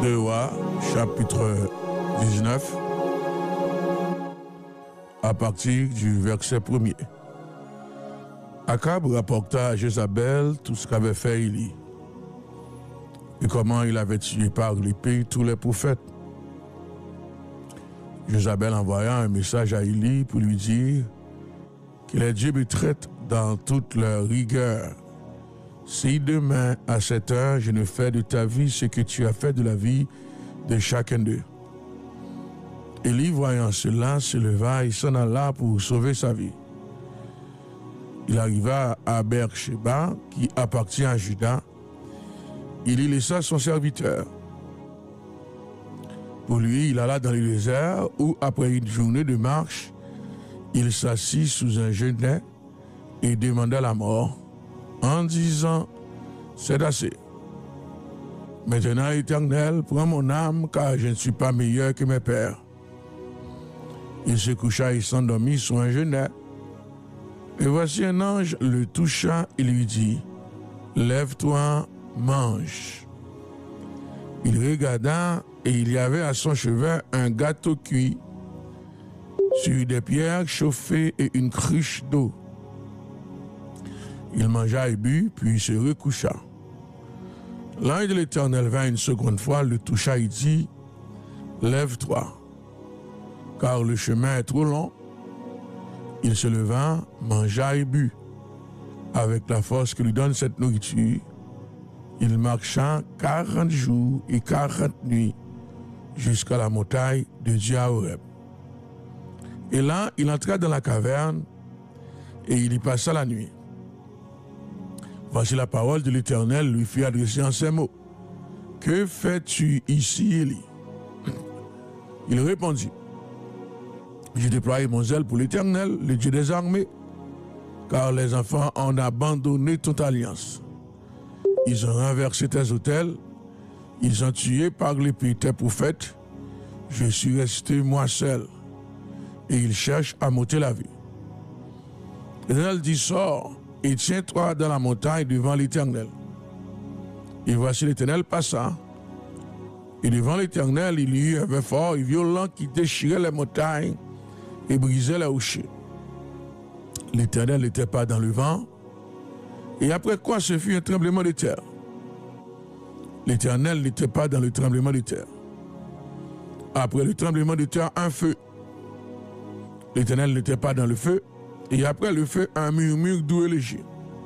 2 Rois, chapitre 19, à partir du verset 1er. Akab rapporta à Jézabel tout ce qu'avait fait Élie et comment il avait tué par l'épée tous les prophètes. Jézabel envoya un message à Élie pour lui dire que les dieux me traitent dans toute leur rigueur. Si demain, à cette heure, je ne fais de ta vie ce que tu as fait de la vie de chacun d'eux. Élie, voyant cela, se leva et s'en alla pour sauver sa vie. Il arriva à Beersheba, qui appartient à Juda. Il y laissa son serviteur. Pour lui, il alla dans le désert où, après une journée de marche, il s'assit sous un genêt et demanda la mort en disant « C'est assez. Maintenant, Éternel, prends mon âme, car je ne suis pas meilleur que mes pères. » Il se coucha et s'endormit sur un genêt. Et voici un ange le toucha et lui dit « Lève-toi, mange. » Il regarda et il y avait à son chevet un gâteau cuit sur des pierres chauffées et une cruche d'eau. Il mangea et but, puis se recoucha. L'ange de l'Éternel vint une seconde fois, le toucha et dit « Lève-toi, car le chemin est trop long. » Il se leva, mangea et but. Avec la force que lui donne cette nourriture, il marcha 40 jours et 40 nuits jusqu'à la montagne de Dieu à Horeb. Et là, il entra dans la caverne et il y passa la nuit. Voici la parole de l'Éternel lui fut adressée en ces mots. « Que fais-tu ici, Élie » Il répondit. « J'ai déployé mon zèle pour l'Éternel, le Dieu des armées, car les enfants ont abandonné toute alliance. Ils ont renversé tes autels, ils ont tué par l'épée tes prophètes. Je suis resté moi seul, et ils cherchent à m'ôter la vie. » L'Éternel dit, « Sors et tiens-toi dans la montagne devant l'Éternel. » Et voici l'Éternel passa, et devant l'Éternel, il y eut un vent fort et violent qui déchirait les montagnes et brisait les rochers. L'Éternel n'était pas dans le vent, et après quoi ce fut un tremblement de terre. L'Éternel n'était pas dans le tremblement de terre. Après le tremblement de terre, un feu. L'Éternel n'était pas dans le feu, et après le feu, un murmure doux et léger.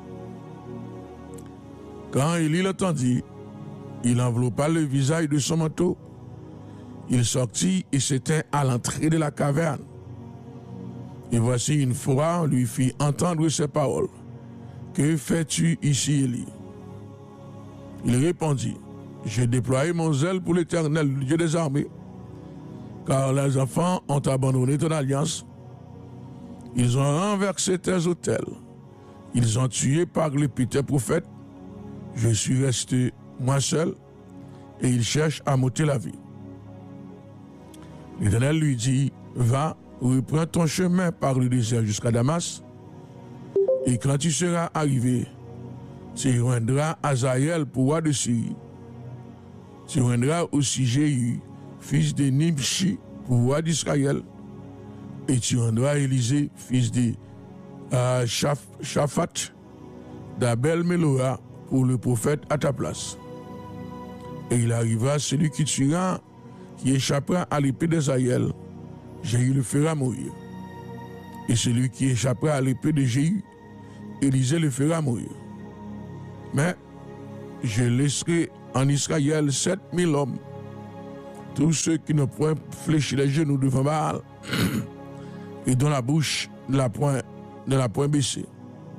Quand Élie l'entendit, il enveloppa le visage de son manteau. Il sortit et s'étint à l'entrée de la caverne. Et voici une foi lui fit entendre ces paroles. « Que fais-tu ici, Élie » Il répondit, « J'ai déployé mon zèle pour l'Éternel, le Dieu des armées, car les enfants ont abandonné ton alliance. Ils ont renversé tes autels. Ils ont tué par l'épée tes prophètes. Je suis resté moi seul, et ils cherchent à m'ôter la vie. » L'Éternel lui dit, « Va, reprends ton chemin par le désert jusqu'à Damas, et quand tu seras arrivé, tu rendras Azaël pour roi de Syrie. Tu rendras aussi Jéhu, fils de Nimshi, pour roi d'Israël, et tu rendras Élisée, fils de Shaphat, d'Abel Méloa, pour le prophète à ta place. Et il arrivera celui qui tuera, qui échappera à l'épée d'Azaël, Jéhu le fera mourir. Et celui qui échappera à l'épée de Jéhu, Élisée le fera mourir. Mais je laisserai en Israël 7000 hommes, tous ceux qui ne pourront fléchir les genoux devant Baal, et dont la bouche ne l'a point baissée.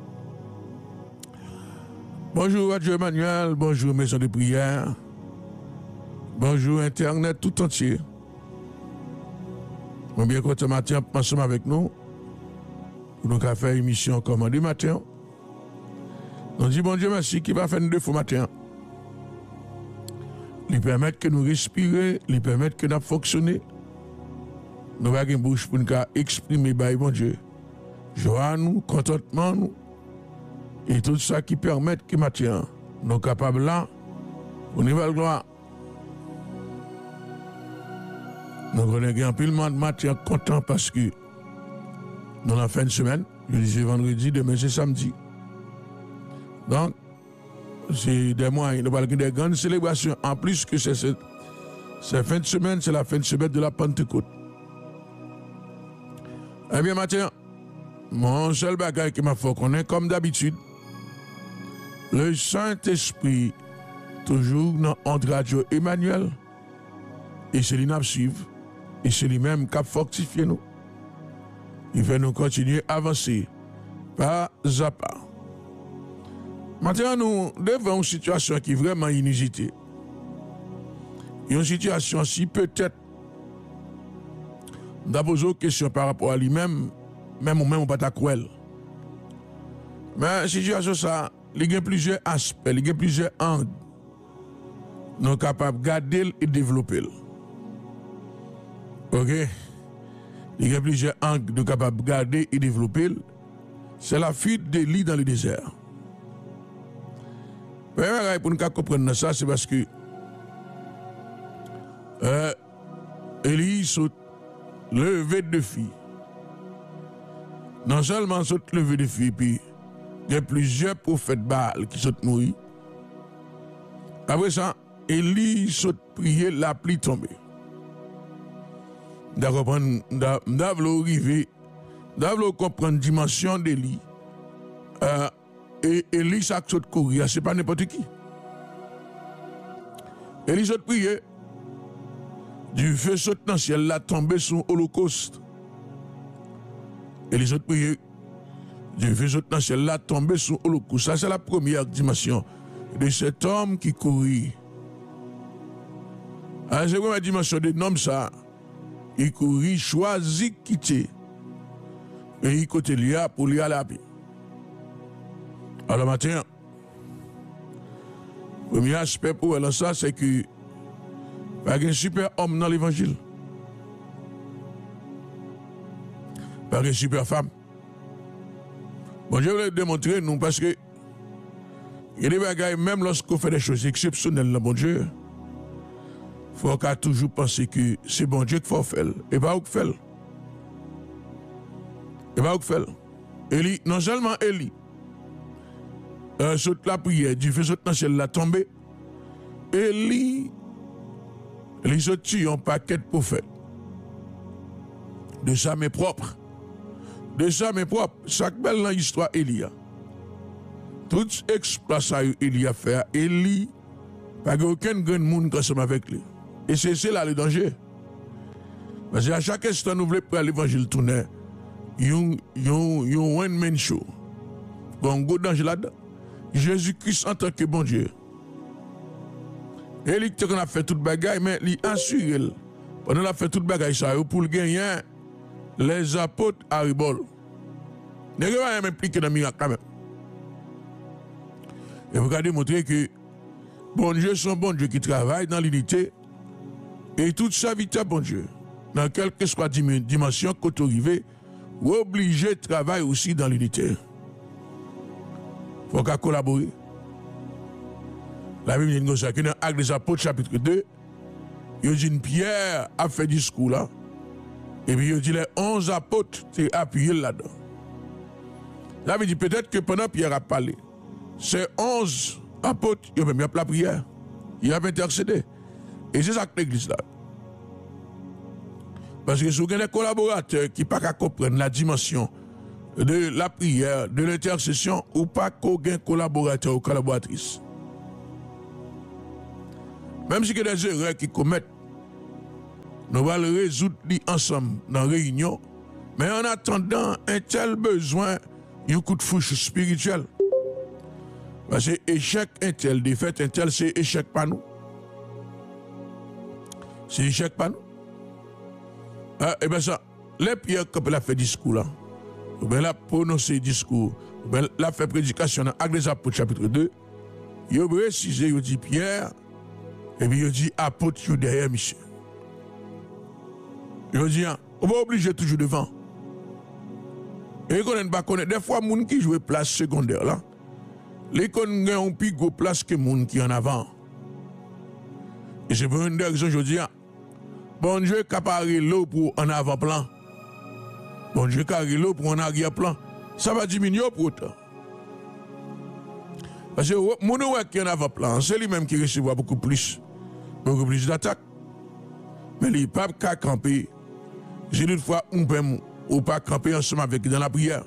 Bonjour Radio Emmanuel, bonjour Maison de prière, bonjour Internet tout entier. Mon bien content matin, ensemble avec nous, pour nous faire une émission commandée matin. On dit bon Dieu merci qui va faire nous 2 fois matin. Lui permettre que nous respirions, lui permettre que nous fonctionnions. Nous avons une bouche pour nous exprimer, bon Dieu, joie nous, contentement nous, et tout ça qui permet que matin, nous sommes capables là, pour une nouvelle gloire. Nous connaissons un pile de matière content parce que dans la fin de semaine, je disais vendredi, demain c'est samedi. Donc, c'est des mois, nous parlons des grandes célébrations. En plus que c'est fin de semaine, c'est la fin de semaine de la Pentecôte. Eh bien, Mathieu, mon seul bagage qui m'a fait connaître, comme d'habitude, le Saint-Esprit, toujours dans entre radio Emmanuel, et c'est lui qui suivre, et c'est lui-même qui a fortifié nous. Il fait nous continuer à avancer, pas à pas. Maintenant, nous devons une situation qui est vraiment inusitée. Une situation si peut-être, nous posé une question par rapport à lui-même, même on pas ta cruel. Mais la situation, ça, il y a plusieurs aspects, il y a plusieurs angles. Nous sommes capables de garder et développer. OK? Il y a plusieurs angles de capables de garder et développer. C'est la fuite d'Élie dans le désert. Première pour nous comprendre ça, c'est parce que Élie saute levé de filles. Non seulement saute levé de filles, puis il y a plusieurs prophètes Baal qui sont morts. Après ça, Élie saute prier, la pluie tombée. D'accord, nous arriver, nous comprendre la dimension d'Élie. Et Élie saute courir, c'est pas n'importe qui. Élie saute prier, du feu saute dans le ciel, la tombée sur l'Holocauste. Élie saute prier, du feu saute dans le ciel, la tombée sur l'Holocauste. Ça, c'est la première dimension de cet homme qui courit. C'est la première dimension de l'homme, ça. Il courit, choisit quitter. Et il côté là pour lui aller à la vie. Alors maintenant, le premier aspect pour elle, ça, c'est que il y a un super homme dans l'évangile. Il y a une super femme. Bon, je vais démontrer, nous, parce que il y a des bagages, même lorsqu'on fait des choses exceptionnelles, là, bon Dieu, il faut qu'on toujours penser que c'est bon Dieu qu'il faut faire. Et pas où qu'il fait. Et pas où qu'il fait. Élie, non seulement Élie, saute la prière, du feu saute dans le ciel, la tombée. Élie saute tue un paquet de prophètes. De ça, mais propre. De ça, mais propre. Chaque belle dans l'histoire, Élie. Tout exploit ça, Élie a fait. Élie, pas aucun grand monde qui ensemble avec lui. Et c'est là le danger. Parce qu'à chaque instant, nous voulons prendre l'évangile tourner. Il y a un one-man show. Il y a un gros danger là-dedans. Jésus-Christ en tant que bon Dieu. Et il a fait toute bagaille, mais il assure. Pendant qu'il a fait toute bagaille, ça, pour le gagner, les apôtres à Ribol. Il n'y a pas même impliqué dans le miracle quand même. Et vous regardez montrer que bon Dieu, son bon Dieu qui travaille dans l'unité. Et toute sa vie, bon Dieu, dans quelle que soit dimension qu'on arrive, vous obligez de travailler aussi dans l'unité. Il faut qu'on collabore. La Bible dit que dans Actes des Apôtres, chapitre 2, il dit une Pierre a fait discours là. Et puis il dit les 11 apôtres sont appuyés là-dedans. La Bible dit peut-être que pendant Pierre a parlé, ces 11 apôtres, ils ont même la prière. Ils ont intercédé. Et c'est ça que l'église là. Parce que si vous avez des collaborateurs qui ne peuvent pas comprendre la dimension de la prière, de l'intercession, ou pas qu'aucun collaborateur ou collaboratrice. Même si il y a des erreurs qu'ils commettent, nous allons les résoudre ensemble dans la réunion. Mais en attendant, un tel besoin, il y a un coup de fouche spirituel. Parce que échec, un tel défaite, un tel, c'est échec pas nous. C'est échec pas nous. Et bien ça, les pierres, quand elle a fait discours là, elle a prononcé discours, elle a fait prédication dans Actes des Apôtres, chapitre 2, il a précisé, il dit Pierre, et puis il dit apôtre derrière Michel. Il dit, on va obliger toujours devant. Et qu'on ne pas connaître, des fois, les gens qui jouent place secondaire là, les gens ont plus de place que les gens qui en avant. Et c'est pour une raison, je dis, bon Dieu capare l'eau pour en avant-plan. Bon Dieu capare l'eau pour en arrière-plan. Ça va diminuer pour autant. Parce que mon qui est en avant-plan, c'est lui-même qui recevra beaucoup plus d'attaques. Mais il n'est pas qu'à camper. J'ai une fois on peut ou pas camper ensemble avec dans la prière.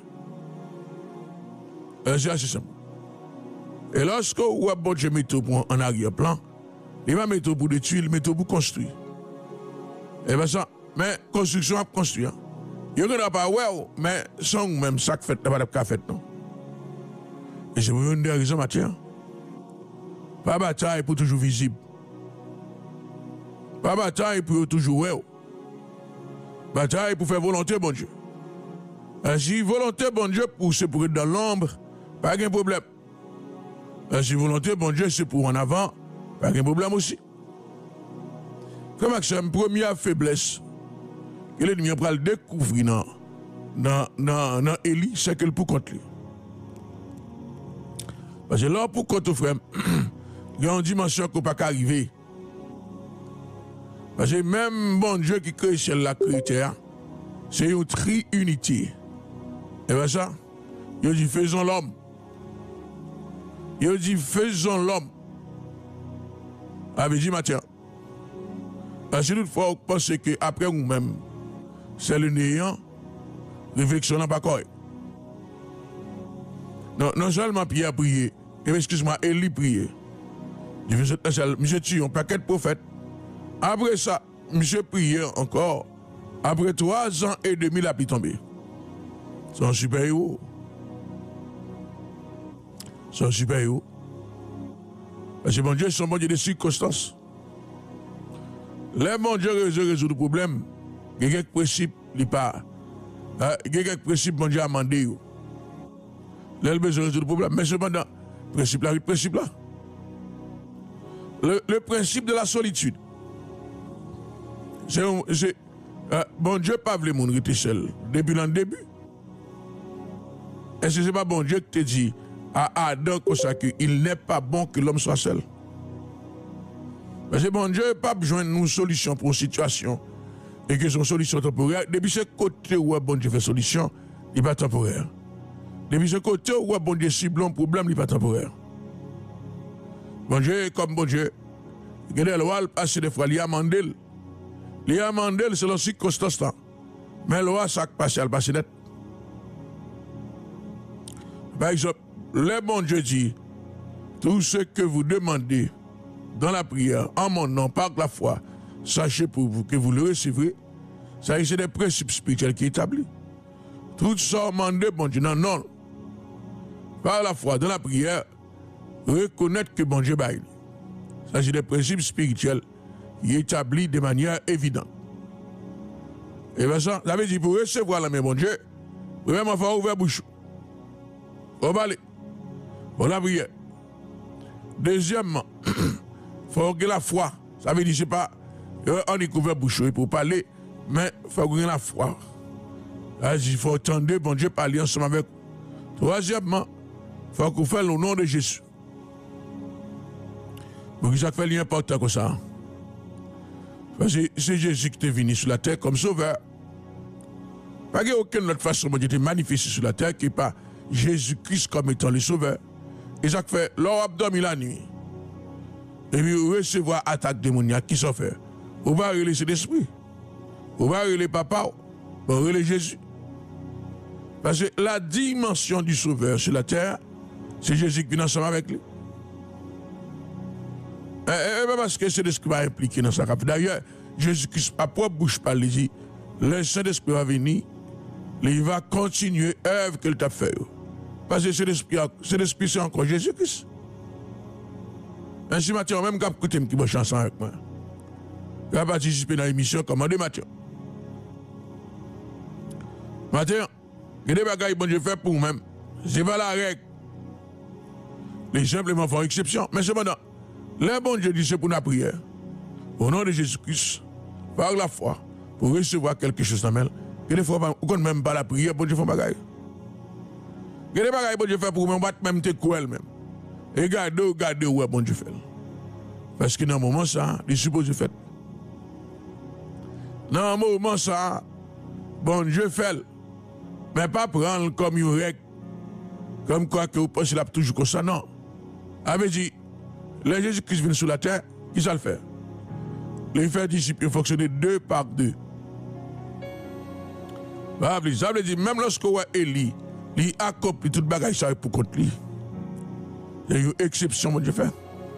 C'est assez simple. Et lorsque vous avez bon Dieu mettre en arrière-plan, il va mettre pour détruire, il va mettre pour construire. Et bien ça, mais construction à construire. Il n'y a pas ouais, mais sans même ça que fait, n'a pas fait non. Et c'est pour une des raisons, Mathieu. Pas bataille pour toujours visible. Pas bataille pour toujours ouais. Bataille pour faire volonté, bon Dieu. Et si volonté, bon Dieu, c'est pour être dans l'ombre, pas de problème. Et si volonté, bon Dieu, c'est pour en avant, pas de problème aussi. Comme Maxime, première faiblesse, que l'ennemi va le découvrir dans Élie, c'est qu'elle peut contre lui. Parce que là, pour contre frère, il y a une dimension qu'on ne peut pas arriver. Parce que même bon Dieu qui crée celle la terre, c'est une triunité. Et bien ça, il dit faisons l'homme. Il dit faisons l'homme. Avait dit Mathieu. Parce que toutefois, on pense qu'après nous-mêmes, c'est le néant, réflexion n'a pas correct. Non seulement Pierre priait, et excuse-moi, Élie priait. Monsieur tue un paquet de prophètes. Après ça, monsieur priait encore. Après 3 ans et demi, la pluie tombée. C'est un super héros. C'est un super héros. Parce que mon Dieu, c'est un bon Dieu de circonstances. Les bon Dieu résout le problème. Il y a quelques principes, il pas. Il y a quelques principes, mon Dieu a demandé. Là, il besoin de résoudre le problème. Mais cependant, le principe là. Le principe de la solitude. C'est bon Dieu pas voulu mon rester seul depuis le début. Est-ce que c'est pas bon Dieu qui te dit à Adam comme ça qu'il n'est pas bon que l'homme soit seul? Parce que bon Dieu n'a pas besoin d'une solution pour une situation et que son solution temporaire. Depuis ce côté où bon Dieu fait solution, il n'est pas temporaire. Depuis ce côté où bon Dieu cible un problème, il n'est pas temporaire. Bon Dieu, comme bon Dieu, il y a des lois passer des fois, il y a Mandel. Il y a Mandel, c'est la circonstance là. Mais la loi, ça passe, elle passe net. Par exemple, le bon Dieu dit, tout ce que vous demandez dans la prière, en mon nom, par la foi, sachez pour vous que vous le recevrez. Ça, c'est des principes spirituels qui sont établis. Tout ça, demandez, bon Dieu, non. Par la foi, dans la prière, reconnaître que bon Dieu baille. Ça, c'est des principes spirituels qui sont établis de manière évidente. Et bien ça veut dire pour recevoir la main, bon Dieu, premièrement, il faut ouvrir la bouche. On va aller. Pour la prière. Deuxièmement, il faut que la foi. Ça veut dire, c'est pas, on est couvert bouche pour parler, mais il faut que la foi. Il faut attendre, bon Dieu, parler ensemble avec vous. Troisièmement, il faut qu'on fasse le nom de Jésus. Pour que ça fait l'important comme ça. Parce que c'est Jésus qui est venu sur la terre comme sauveur. Pas qu'il n'y a aucune autre façon de te manifester sur la terre qui n'est pas Jésus-Christ comme étant le sauveur. Et ça fait, l'or a dormi la nuit. Et puis, recevoir attaque démoniaque qui s'en fait. On va relayer cet esprit. On va relayer papa. On va relayer Jésus. Parce que la dimension du sauveur sur la terre, c'est Jésus qui vient ensemble avec lui. Et parce que c'est l'esprit va impliquer dans sa cap. D'ailleurs, Jésus-Christ, à propre bouche par les dit, le Saint-Esprit va venir, il va continuer l'œuvre qu'il t'a fait. Parce que c'est l'esprit, c'est encore Jésus-Christ. Ainsi, Mathieu, même quand écouté qui va chanson avec moi, il va participer dans l'émission Commandez Mathieu. Mathieu, il y a des bagages que Dieu fait pour vous-même. Ce n'est pas la règle. Les simplement font exception. Mais cependant, le bon Dieu dit c'est pour la prière. Au nom de Jésus-Christ, par la foi, pour recevoir quelque chose dans elle. Et des fois, on ne même pas la prière, bon Dieu fait bagaille. Il y a des bagailles bon Dieu fait pour moi, on va même te courir même. Et regardez où bon Dieu fait. Parce que dans un moment, ça, il suppose faire. Dans un moment, ça, bon Dieu fait, mais pas prendre comme une règle, comme quoi que vous pensez là toujours comme ça, non. Avait dit, le Jésus-Christ vient sur la terre, qui ça le fait? Les faire disciples fonctionner 2 par 2. Ça veut dire, même lorsque vous Élie, il accomplit toute bagaille ça pour contre lui. Il y a une exception, mon Dieu fait.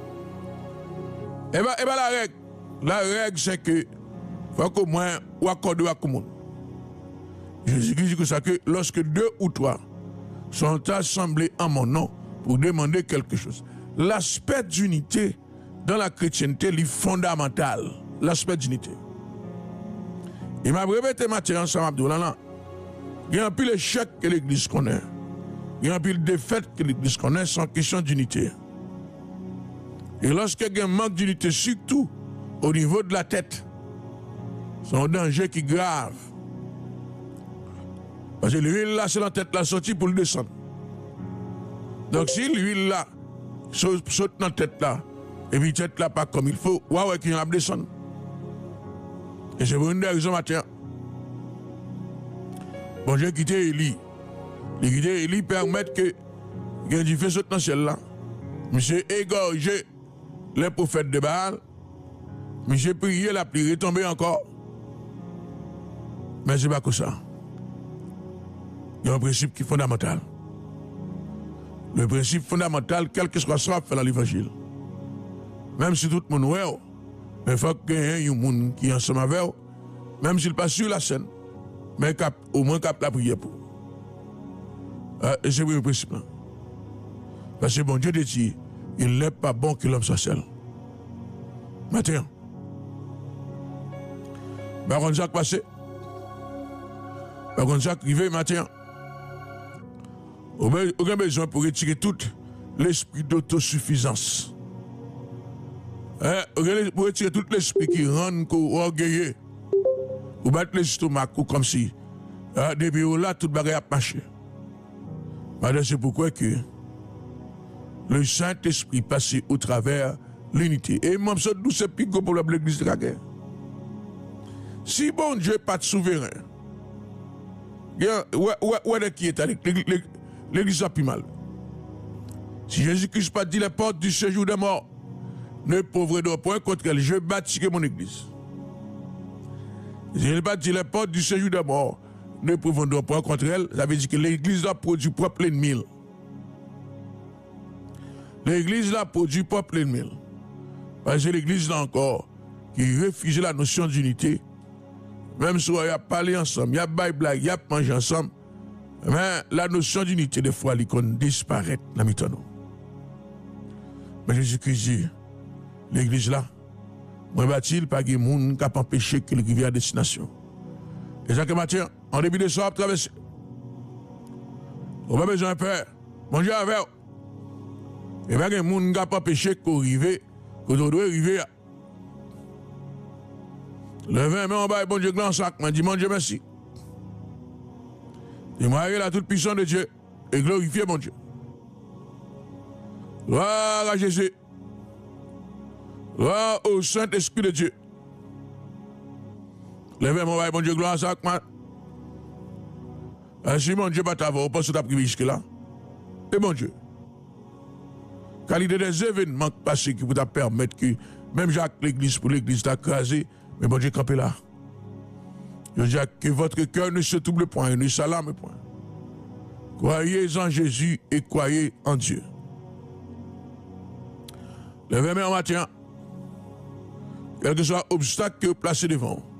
Et bien la règle c'est que, faut qu'au moins, ou accorder à tout le monde. Jésus-Christ dit que ça que lorsque 2 ou 3 sont assemblés en mon nom pour demander quelque chose, l'aspect d'unité dans la chrétienté est fondamental. L'aspect d'unité. Il m'a répété Matthieu ensemble, Abdoulaye. Il y a un peu l'échec que l'Église connaît. Il y a un peu de défaite que l'Église connaît sans question d'unité. Et lorsqu'il y a un manque d'unité, surtout au niveau de la tête, c'est un danger qui est grave. Parce que l'huile là, c'est la tête là sortie pour le descendre. Donc si l'huile là saute dans la tête là, et puis la tête là pas comme il faut, ouais, qu'il y a descendre. Et c'est pour une des raisons, matin. Bon, j'ai quitté Élie. Les quitter Élie permettent que il y a du feu saute dans le ciel là. Monsieur égorgé les prophètes de Baal. Monsieur prié, la pluie est tombée encore. Mais c'est pas que ça. Il y a un principe qui est fondamental. Le principe fondamental, quel que soit ça, fait dans l'évangile. Même si tout le monde est, mais il faut qu'il y ait un monde qui est ensemble avec eux, même s'il passe sur la scène, mais au moins cap la prière pour. Et c'est le principe là. Parce que bon Dieu te dit, il n'est pas bon que l'homme soit seul. Maintenant, par contre, ça passé. Par contre, ça arrivé maintenant. Aucun besoin pour retirer tout l'esprit d'autosuffisance. Pour retirer tout l'esprit qui rend orgueilleux. Ou battre l'estomac ou comme si depuis là, tout bagaille a marché. C'est pourquoi que le Saint-Esprit passe au travers l'unité. Et moi, je dis c'est plus gros problème de l'église de la guerre. Si bon Dieu n'est pas de souverain, où est-ce qui est l'église a plus mal? Si Jésus-Christ pas dit les portes du séjour des morts ne pauvredont point contre elle, je bâtirai mon église. Si il n'a pas dit les portes du séjour des morts ne pauvredont point contre elle, ça veut dire que l'église a produit propre l'ennemi. L'église a produit propre l'ennemi. Parce que l'église là encore qui refuse la notion d'unité. Même si on a parlé ensemble, il y a blague, il y a mangé ensemble, mais la notion d'unité, des fois, elle disparaît dans le temps. Mais Jésus-Christ dit, l'église là, moi, il pas de monde qui a empêché qu'il arrive à destination. Et ça que Mathieu, en début de soir, traverser. On n'a pas besoin de peur. Mon Dieu, avec vous. Et pas de monde qui a empêché qu'on arrive, qu'on doit arriver. Le 20 mai, on va bon Dieu grand sac, m'a dit mon Dieu merci. Et moi, la toute puissance de Dieu et glorifier mon Dieu. Gloire à Jésus. Gloire au Saint-Esprit de Dieu. Le 20 mai, on va bon Dieu grand sac, man. Si mon Dieu pas t'avoir, on pense que tu as pris jusque-là. Et mon Dieu. Qualité des événements passés qui vous permettre que même Jacques l'église pour l'église t'a crasé. Mais bon Dieu, campez là. Je dis que votre cœur ne se trouble point, ne s'alarme point. Croyez en Jésus et croyez en Dieu. Le 20 mai en matin, quel que soit l'obstacle que vous placez devant,